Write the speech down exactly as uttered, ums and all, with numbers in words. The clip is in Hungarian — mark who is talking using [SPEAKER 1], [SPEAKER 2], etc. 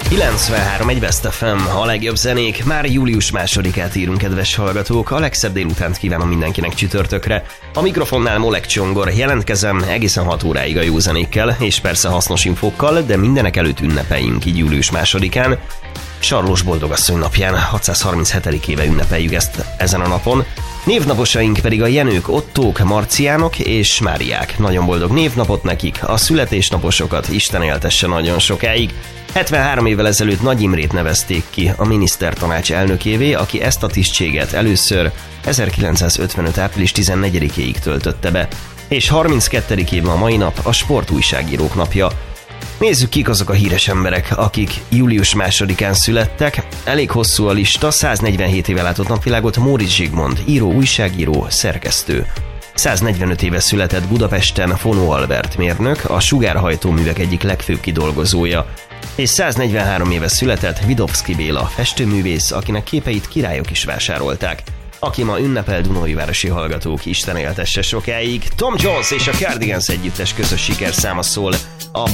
[SPEAKER 1] kilencvenhárom egy Best ef em, a legjobb zenék. Már július másodikát írunk, kedves hallgatók. A legszebb délutánt kívánom mindenkinek csütörtökre. A mikrofonnál Molek Csongor, jelentkezem egészen hat óráig a jó zenékkel, és persze hasznos infókkal, de mindenek előtt ünnepeljünk így július másodikán. Sarlós Boldogasszony napján, hatszázharminchetedik éve ünnepeljük ezt ezen a napon. Névnaposaink pedig a Jenők, Ottók, Marciánok és Máriák. Nagyon boldog névnapot nekik, a születésnaposokat Isten éltesse nagyon sokáig. hetvenhárom évvel ezelőtt Nagy Imrét nevezték ki a minisztertanács elnökévé, aki ezt a tisztséget először ezerkilencszázötvenöt április tizennegyedikéig töltötte be. És harminckettedik év a mai nap, a sportújságírók napja. Nézzük, kik azok a híres emberek, akik július másodikán születtek. Elég hosszú a lista, száznegyvenhét éve látott napvilágot Móricz Zsigmond, író, újságíró, szerkesztő. száznegyvenöt éve született Budapesten Fonó Albert mérnök, a sugárhajtóművek egyik legfőbb kidolgozója. És száznegyvenhárom éve született Vidovszky Béla, festőművész, akinek képeit királyok is vásárolták. Aki ma ünnepel, Dunaújvárosi hallgatók, Isten éltesse sokáig. Tom Jones és a Cardigans együttes közös sikerszáma szól a